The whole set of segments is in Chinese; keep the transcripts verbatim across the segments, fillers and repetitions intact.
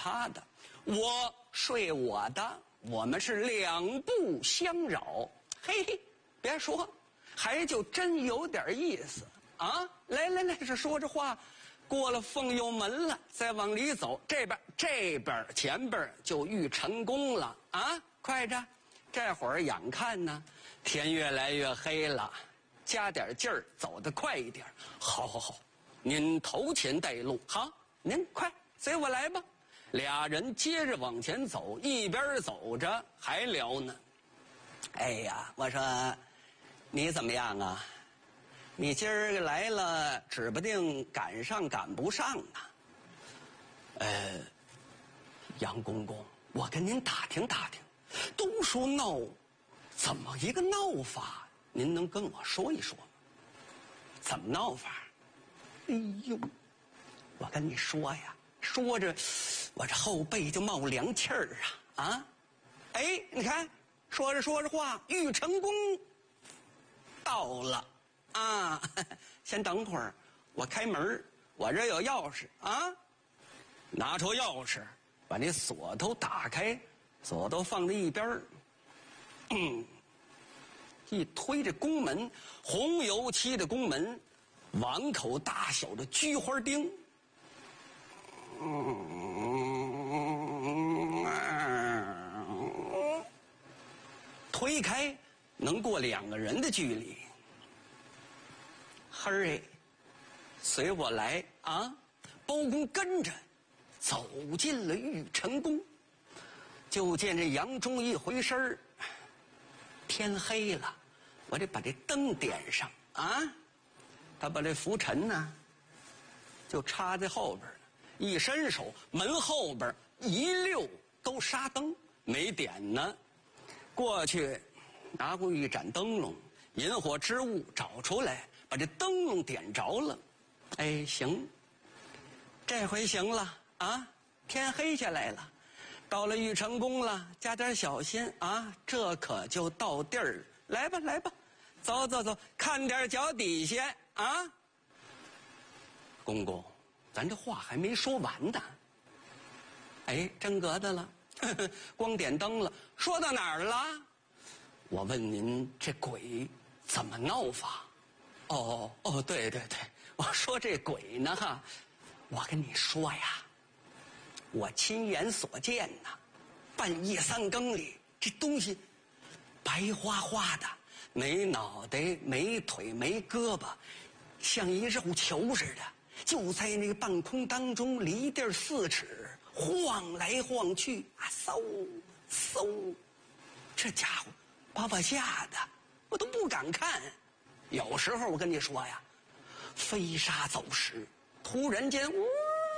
他的，我睡我的，我们是两不相扰。嘿嘿，别说，还就真有点意思啊！来来来，这说着话，过了凤右门了，再往里走，这边这边前边就遇成功了啊！快着，这会儿眼看呢，天越来越黑了，加点劲儿，走得快一点。好好好，您头前带路，好，您快随我来吧。俩人接着往前走，一边走着还聊呢。哎呀，我说你怎么样啊？你今儿个来了，指不定赶上赶不上啊。呃，杨公公，我跟您打听打听，都说闹，怎么一个闹法？您能跟我说一说吗？怎么闹法？哎呦，我跟你说呀，说着我这后背就冒凉气儿啊啊！哎，你看，说着说着话，玉成功到了啊！先等会儿，我开门，我这有钥匙啊！拿出钥匙，把那锁头打开，锁头放在一边儿，嗯，一推这宫门，红油漆的宫门，碗口大小的菊花钉。推开能过两个人的距离。嘿儿，随我来啊！包公跟着走进了玉成宫，就见这杨忠一回身儿，天黑了，我得把这灯点上啊！他把这拂尘呢就插在后边了，一伸手，门后边一溜都纱灯，没点呢。过去拿过一盏灯笼，引火之物找出来，把这灯笼点着了。哎，行，这回行了啊！天黑下来了，到了玉成宫了，加点小心啊！这可就到地儿了。来吧，来吧，走走走，看点脚底下啊！公公，咱这话还没说完呢。哎，真格的了，呵呵，光点灯了，说到哪儿了？我问您，这鬼怎么闹法？哦哦，对对对，我说这鬼呢哈，我跟你说呀，我亲眼所见呐，半夜三更里，这东西白花花的，没脑袋，没腿，没胳膊，像一肉球似的，就在那个半空当中，离地四尺，晃来晃去啊，嗖嗖，这家伙把我吓得我都不敢看。有时候我跟你说呀，飞沙走石，突然间，呜，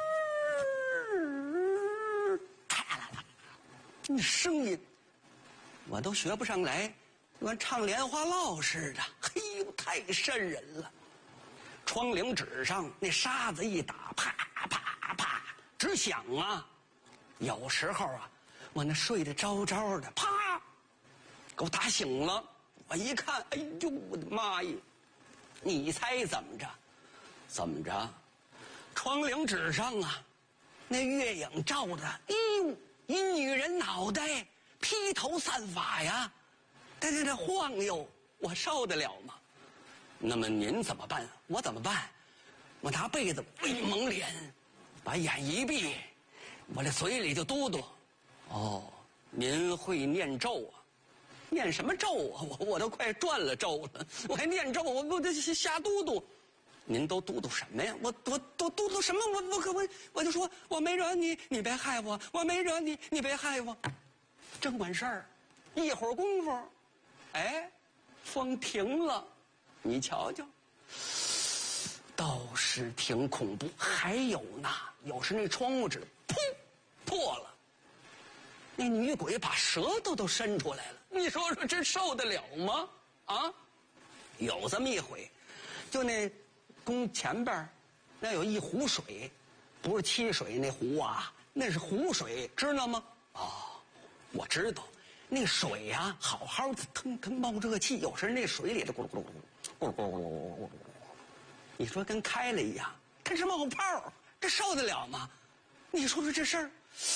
啦啦啦，那声音我都学不上来，跟唱莲花落似的。嘿呦，太瘆人了！窗棂纸上那沙子一打，啪啪啪直响啊。有时候啊，我那睡得着着的，啪给我打醒了。我一看，哎呦我的妈呀！你猜怎么着？怎么着？窗棂纸上啊，那月影照着，哎呦，一女人脑袋披头散发呀，在这这晃悠，我受得了吗？那么您怎么办？我怎么办？我拿被子一蒙脸，把眼一闭，我这嘴里就嘟嘟。哦，您会念咒啊？念什么咒啊？我我都快转了咒了，我还念咒，我我这瞎嘟嘟。您都嘟嘟什么呀？我我都嘟嘟什么？我我可我我就说我没惹你，你别害我；我没惹你，你别害我。真管事儿，一会儿功夫，哎，风停了，你瞧瞧，倒是挺恐怖。还有呢，有时那窗户纸噗破了。那女鬼把舌头都伸出来了，你说说这受得了吗？啊，有这么一回，就那宫前边那有一湖水，不是七水那湖啊，那是湖水，知道吗？哦，我知道，那水呀、啊，好好的腾腾冒热气，有时那水里头咕噜咕噜咕噜咕噜咕噜咕噜咕噜咕噜，你说跟开了一样，跟是冒泡，这受得了吗？你说说这事儿。